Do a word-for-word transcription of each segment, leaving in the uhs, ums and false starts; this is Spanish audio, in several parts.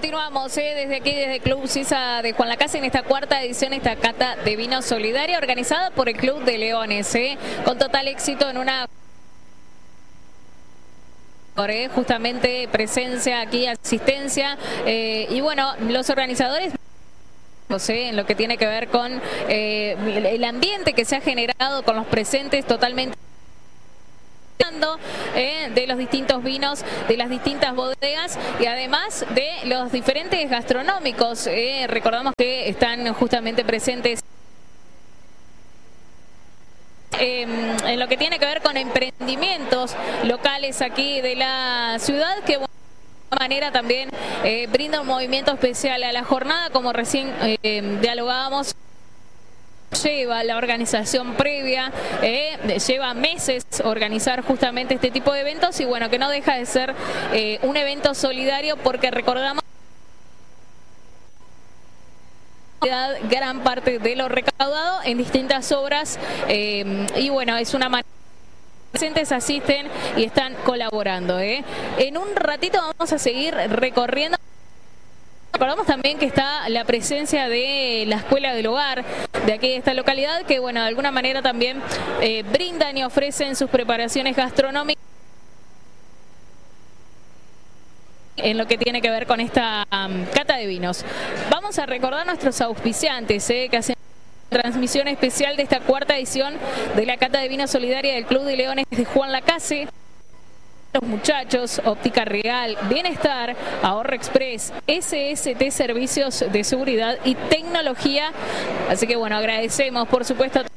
Continuamos eh, desde aquí, desde Club Sisa de Juan Lacase, en esta cuarta edición, esta cata de vino solidaria organizada por el Club de Leones, eh, con total éxito en una... justamente presencia aquí, asistencia, eh, y bueno, los organizadores... No sé, en lo que tiene que ver con eh, el ambiente que se ha generado con los presentes totalmente eh, de los distintos vinos, de las distintas bodegas y además de los diferentes gastronómicos. Eh, recordamos que están justamente presentes Eh, en lo que tiene que ver con emprendimientos locales aquí de la ciudad, que bueno, de alguna manera también eh, brinda un movimiento especial a la jornada, como recién eh, dialogábamos. Lleva la organización previa, eh, lleva meses organizar justamente este tipo de eventos y bueno, que no deja de ser eh, un evento solidario, porque recordamos gran parte de lo recaudado en distintas obras eh, y bueno, es una manera presentes asisten y están colaborando. ¿eh? En un ratito vamos a seguir recorriendo. Recordamos también que está la presencia de la Escuela del Hogar de aquí de esta localidad, que bueno, de alguna manera también eh, brindan y ofrecen sus preparaciones gastronómicas en lo que tiene que ver con esta um, cata de vinos. Vamos a recordar nuestros auspiciantes eh, que hacen transmisión especial de esta cuarta edición de la cata de vino solidaria del Club de Leones de Juan Lacase. Los muchachos, Óptica Real, Bienestar, Ahorro Express, S S T Servicios de Seguridad y Tecnología. Así que bueno, agradecemos por supuesto a...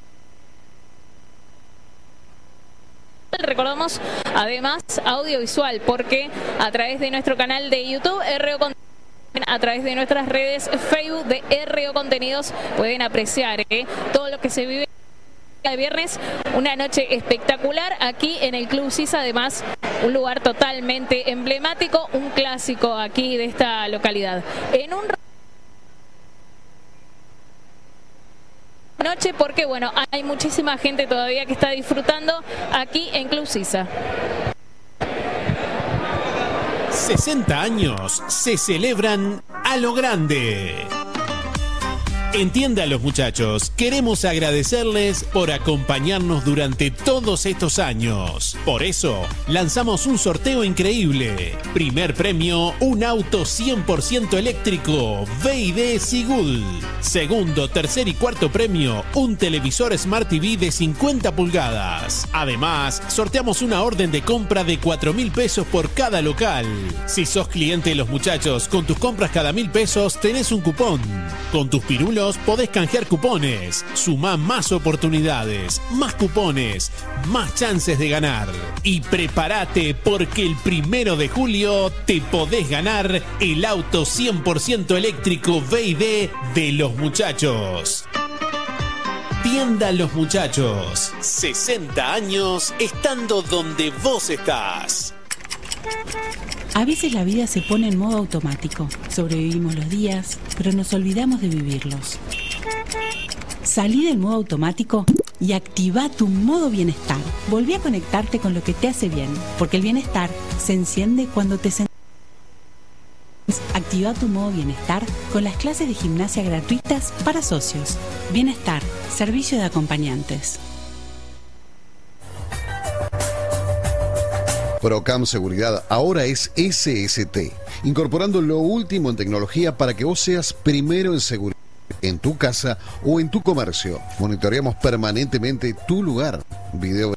Recordamos además audiovisual, porque a través de nuestro canal de YouTube, R O Contenidos, a través de nuestras redes Facebook de R O Contenidos, pueden apreciar ¿eh? todo lo que se vive el viernes, una noche espectacular aquí en el Club Sisa, además un lugar totalmente emblemático, un clásico aquí de esta localidad. En un noche, porque bueno, hay muchísima gente todavía que está disfrutando aquí en Club Sisa. sesenta años se celebran a lo grande. Entienda, los muchachos, queremos agradecerles por acompañarnos durante todos estos años. Por eso, lanzamos un sorteo increíble. Primer premio, un auto cien por ciento eléctrico V I D Sigul. Segundo, tercer y cuarto premio, un televisor Smart T V de cincuenta pulgadas. Además, sorteamos una orden de compra de cuatro mil pesos por cada local. Si sos cliente de los muchachos, con tus compras cada mil pesos tenés un cupón. Con tus pirulos podés canjear cupones. Sumá más oportunidades, más cupones, más chances de ganar. Y prepárate, porque el primero de julio te podés ganar el auto cien por ciento eléctrico V I D de los muchachos. Tienda Los Muchachos. sesenta años estando donde vos estás. A veces la vida se pone en modo automático. Sobrevivimos los días, pero nos olvidamos de vivirlos. Salí del modo automático y activa tu modo bienestar. Volví a conectarte con lo que te hace bien, porque el bienestar se enciende cuando te sientes. Activa tu modo bienestar con las clases de gimnasia gratuitas para socios. Bienestar, servicio de acompañantes. Procam Seguridad ahora es S S T, incorporando lo último en tecnología para que vos seas primero en seguridad en tu casa o en tu comercio. Monitoreamos permanentemente tu lugar. Video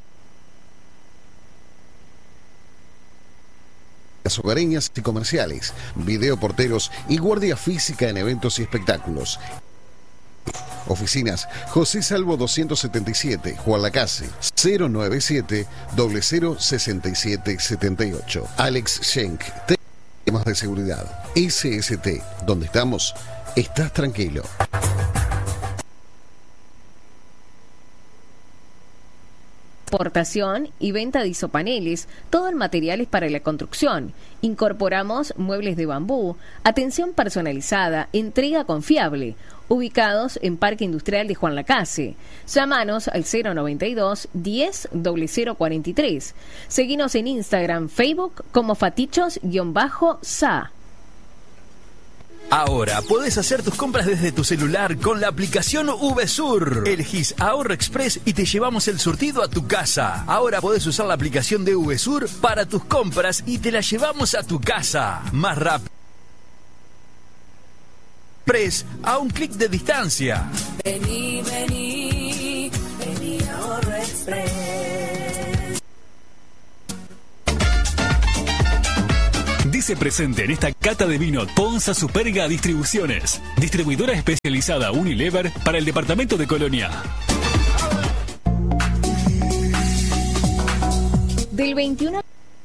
hogareñas y comerciales, videoporteros y guardia física en eventos y espectáculos. Oficinas José Salvo doscientos setenta y siete, Juan Lacase, cero noventa y siete, cero cero sesenta y siete setenta y ocho. Alex Schenk, temas de seguridad. S S T, donde estamos, estás tranquilo. Importación y venta de isopaneles, todo en materiales para la construcción. Incorporamos muebles de bambú, atención personalizada, entrega confiable. Ubicados en Parque Industrial de Juan Lacase. Llámanos al cero noventa y dos, diez, cero cero cuarenta y tres. Seguinos en Instagram, Facebook como Fatichos-Sa. Ahora podés hacer tus compras desde tu celular con la aplicación VSUR. Elegís Ahorro Express y te llevamos el surtido a tu casa. Ahora podés usar la aplicación de VSUR para tus compras y te la llevamos a tu casa. Más rápido. Express a un clic de distancia. Vení, vení, vení Ahorro Express. Dice presente en esta cata de vino Ponza Superga Distribuciones, distribuidora especializada Unilever para el departamento de Colonia. Del veintiuno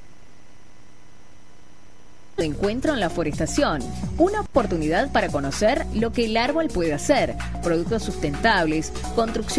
de encuentro en la forestación, una oportunidad para conocer lo que el árbol puede hacer, productos sustentables, construcción